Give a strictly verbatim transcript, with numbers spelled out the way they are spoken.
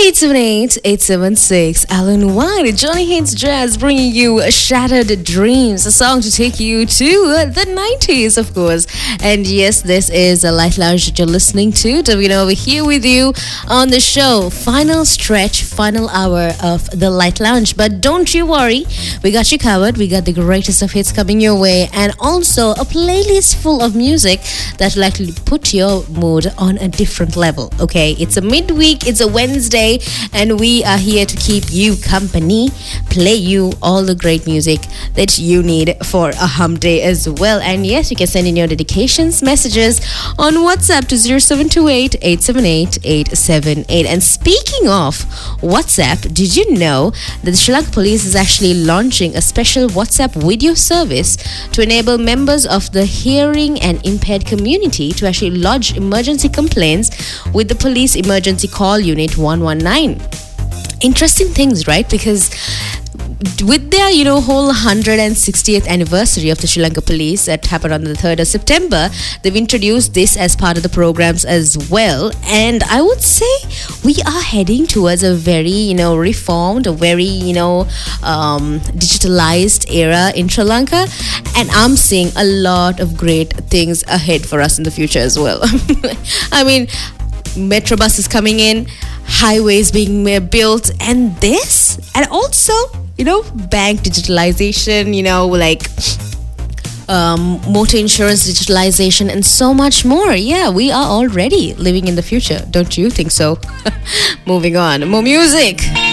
eight seven eight, eight seven six, Alan White, Johnny Haynes Jazz bringing you Shattered Dreams, a song to take you to the nineties, of course. And yes, this is a Light Lounge that you're listening to. Davina over here with you on the show. Final stretch, final hour of the Light Lounge. But don't you worry, we got you covered. We got the greatest of hits coming your way, and also a playlist full of music that will actually put your mood on a different level. Okay, it's a midweek, it's a Wednesday, and we are here to keep you company, play you all the great music that you need for a hump day as well. And yes, you can send in your dedications, messages on WhatsApp to zero seven two eight, eight seven eight, eight seven eight. And speaking of WhatsApp, did you know that the Sri Lanka Police is actually launching a special WhatsApp video service to enable members of the hearing and impaired community to actually lodge emergency complaints with the police emergency call unit one one nine. Interesting things, right? Because with their, you know, whole one hundred sixtieth anniversary of the Sri Lanka Police that happened on the third of September, they've introduced this as part of the programs as well. And I would say we are heading towards a very, you know, reformed, a very, you know, um, digitalized era in Sri Lanka. And I'm seeing a lot of great things ahead for us in the future as well. I mean, Metrobus is coming in, highways being built, and this, and also, you know, bank digitalization, you know, like um, motor insurance digitalization, and so much more. Yeah, we are already living in the future. Don't you think so? Moving on, more music.